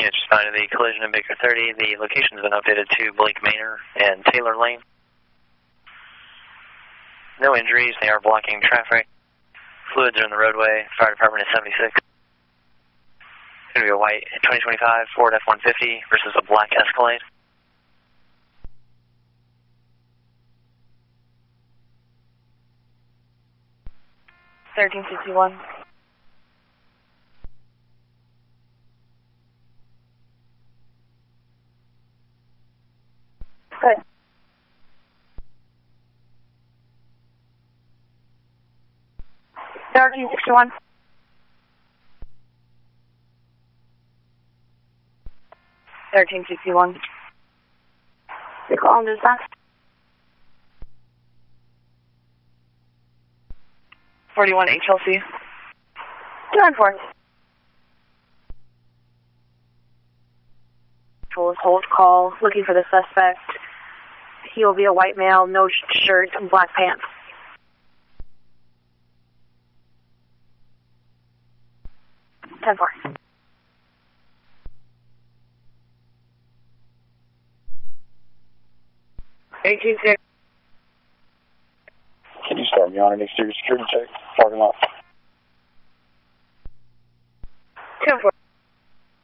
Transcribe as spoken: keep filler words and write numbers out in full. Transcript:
Units responding to the collision in Baker thirty. The location has been updated to Blake Manor and Taylor Lane. No injuries. They are blocking traffic. Fluids are in the roadway. Fire department is seventy-six. It's going to be a white twenty twenty-five Ford F one fifty versus a black Escalade. thirteen sixty-one. Good. thirteen sixty-one. thirteen sixty-one. They call on dispatch. forty-one H L C. two nine four. Hold call, looking for the suspect. He will be a white male, no shirt, and black pants. ten four. eighteen six. Can you start me on an exterior security check? Parking lot.